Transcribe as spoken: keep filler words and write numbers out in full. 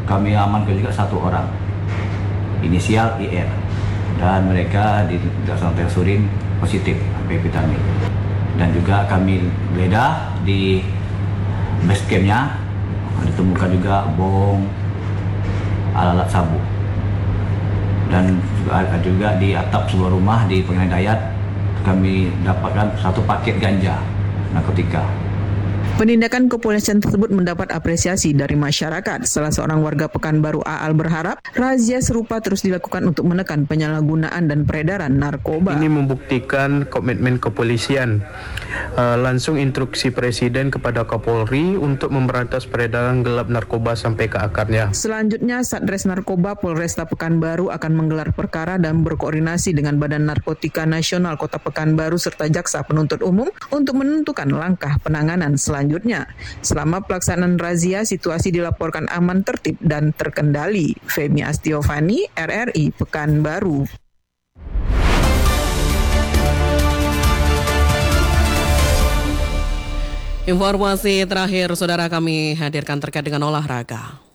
kami amankan juga satu orang, inisial I R, dan mereka dilaksanakan tes urin positif amfetamin. Dan juga kami geledah di base campnya, ditemukan juga bong, alat-alat sabu. Dan juga ada juga di atap sebuah rumah di Pengairan Dayat kami dapatkan satu paket ganja narkotika. Penindakan kepolisian tersebut mendapat apresiasi dari masyarakat. Salah seorang warga Pekanbaru Aal berharap razia serupa terus dilakukan untuk menekan penyalahgunaan dan peredaran narkoba. Ini membuktikan komitmen kepolisian. Uh, langsung instruksi Presiden kepada Kapolri untuk memberantas peredaran gelap narkoba sampai ke akarnya. Selanjutnya, Satres Narkoba Polresta Pekanbaru akan menggelar perkara dan berkoordinasi dengan Badan Narkotika Nasional Kota Pekanbaru serta Jaksa Penuntut Umum untuk menentukan langkah penanganan selanjutnya. Selama pelaksanaan razia, situasi dilaporkan aman, tertib, dan terkendali. Femi Astiovani, R R I Pekanbaru. Informasi terakhir saudara kami hadirkan terkait dengan olahraga.